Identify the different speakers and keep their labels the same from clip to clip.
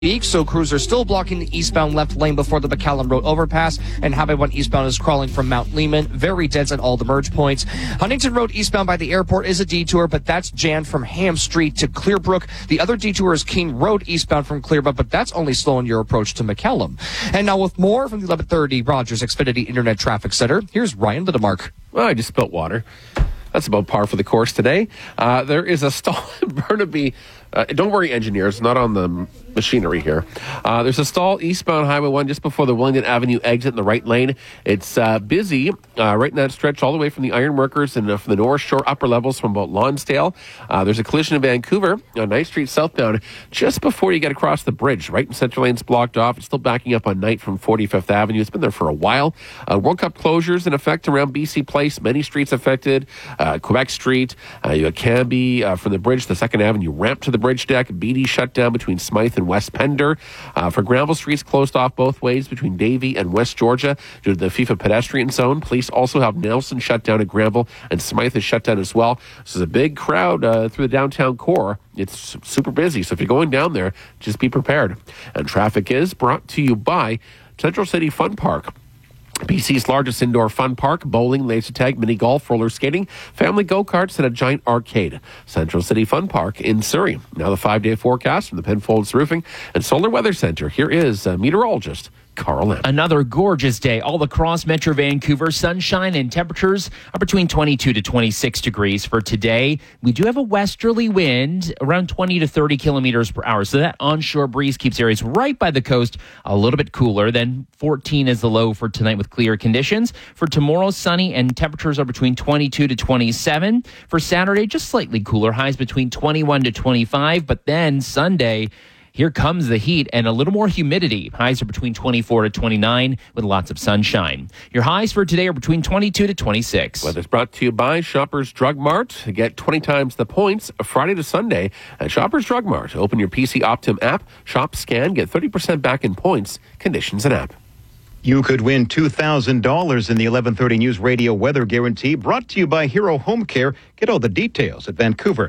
Speaker 1: So crews are still blocking the eastbound left lane before the McCallum Road overpass, and Highway 1 eastbound is crawling from Mount Lehman. Very dense at all the merge points. Huntington Road eastbound by the airport is a detour, but that's jammed from Ham Street to Clearbrook. The other detour is King Road eastbound from Clearbrook, but that's only slowing your approach to McCallum. And now with more from the 1130 Rogers Xfinity Internet Traffic Center, here's Ryan Lidemark.
Speaker 2: Well, I just spilt water. That's about par for the course today. There is a stall in Burnaby. Don't worry, engineers, not on the machinery here. There's a stall eastbound Highway 1 just before the Wellington Avenue exit in the right lane. It's busy right in that stretch all the way from the Ironworkers and from the North Shore upper levels from about Lonsdale. There's a collision in Vancouver on Knight Street southbound just before you get across the bridge. Right in Central Lane's blocked off. It's still backing up on Knight from 45th Avenue. It's been there for a while. World Cup closures in effect around BC Place. Many streets affected. Quebec Street. You have Cambie from the bridge, the 2nd Avenue ramp to the bridge deck. BD shut down between Smythe and West Pender. For Granville, streets closed off both ways between Davie and West Georgia due to the FIFA pedestrian zone. Police also have Nelson shut down at Granville, and Smythe is shut down as well. This is a big crowd through the downtown core. It's super busy, so if you're going down there, just be prepared. And traffic is brought to you by Central City Fun Park, BC's largest indoor fun park, bowling, laser tag, mini golf, roller skating, family go-karts, and a giant arcade. Central City Fun Park in Surrey. Now the 5-day forecast from the Penfolds Roofing and Solar Weather Center. Here is meteorologist Carl Lamb.
Speaker 3: Another gorgeous day all across Metro Vancouver. Sunshine and temperatures are between 22 to 26 degrees for today. We do have a westerly wind around 20 to 30 kilometers per hour. So that onshore breeze keeps areas right by the coast a little bit cooler. Then 14 is the low for tonight with clear conditions. For tomorrow, sunny and temperatures are between 22 to 27. For Saturday, just slightly cooler. Highs between 21 to 25. But then Sunday, here comes the heat and a little more humidity. Highs are between 24 to 29 with lots of sunshine. Your highs for today are between 22 to 26.
Speaker 2: Weather's brought to you by Shoppers Drug Mart. Get 20 times the points Friday to Sunday at Shoppers Drug Mart. Open your PC Optim app, shop, scan, get 30% back in points. Conditions and app.
Speaker 4: You could win $2,000 in the 1130 News Radio Weather Guarantee, brought to you by Hero Home Care. Get all the details at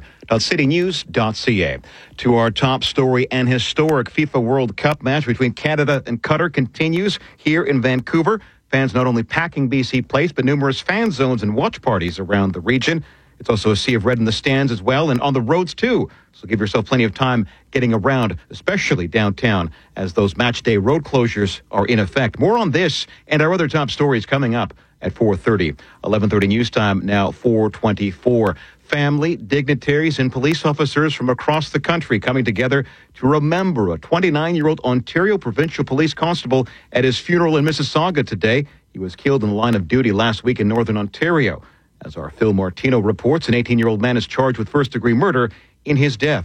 Speaker 4: vancouver.citynews.ca. To our top story, an historic FIFA World Cup match between Canada and Qatar continues here in Vancouver. Fans not only packing BC Place, but numerous fan zones and watch parties around the region. It's also a sea of red in the stands as well, and on the roads too. So give yourself plenty of time getting around, especially downtown, as those match day road closures are in effect. More on this and our other top stories coming up at 4:30. 11:30 news time, now 4:24. Family, dignitaries, and police officers from across the country coming together to remember a 29-year-old Ontario Provincial Police Constable at his funeral in Mississauga today. He was killed in the line of duty last week in Northern Ontario. As our Phil Martino reports, an 18-year-old man is charged with first-degree murder in his death.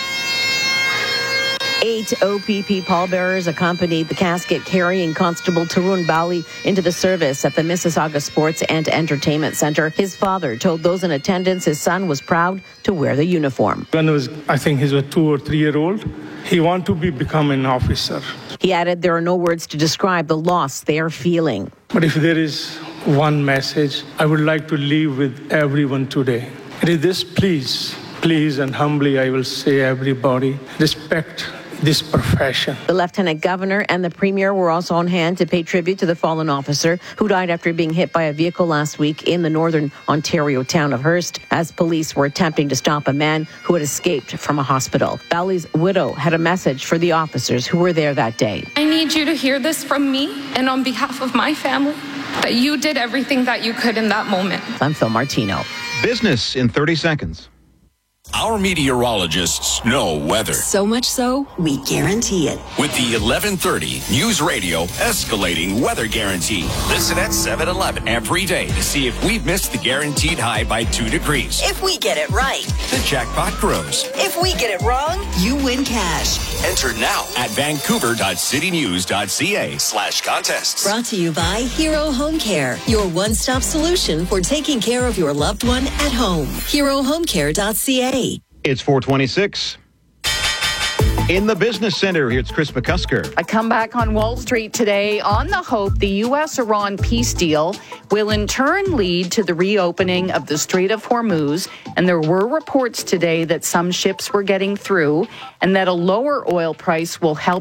Speaker 5: 8 OPP pallbearers accompanied the casket-carrying Constable Tarun Bali into the service at the Mississauga Sports and Entertainment Centre. His father told those in attendance his son was proud to wear the uniform.
Speaker 6: When I think he was a 2 or 3 year old, he wanted to become an officer.
Speaker 5: He added there are no words to describe the loss they are feeling.
Speaker 6: But if there is one message I would like to leave with everyone today, it is this: please and humbly I will say, everybody, respect this profession.
Speaker 5: The Lieutenant Governor and the Premier were also on hand to pay tribute to the fallen officer who died after being hit by a vehicle last week in the Northern Ontario town of Hearst, as police were attempting to stop a man who had escaped from a hospital. Bali's widow had a message for the officers who were there that day.
Speaker 7: I need you to hear this from me and on behalf of my family, that you did everything that you could in that moment.
Speaker 5: I'm Phil Martino.
Speaker 4: Business in 30 seconds.
Speaker 8: Our meteorologists know weather.
Speaker 9: So much so, we guarantee it.
Speaker 8: With the 1130 News Radio Escalating Weather Guarantee. Listen at 7-Eleven every day to see if we've missed the guaranteed high by 2 degrees.
Speaker 9: If we get it right,
Speaker 8: the jackpot grows.
Speaker 9: If we get it wrong, you win cash.
Speaker 8: Enter now at vancouver.citynews.ca/contests.
Speaker 9: Brought to you by Hero Home Care, your one-stop solution for taking care of your loved one at home. HeroHomeCare.ca.
Speaker 4: It's 4:26. In the business center, here's Chris McCusker.
Speaker 10: A comeback on Wall Street today on the hope the U.S.-Iran peace deal will in turn lead to the reopening of the Strait of Hormuz. And there were reports today that some ships were getting through and that a lower oil price will help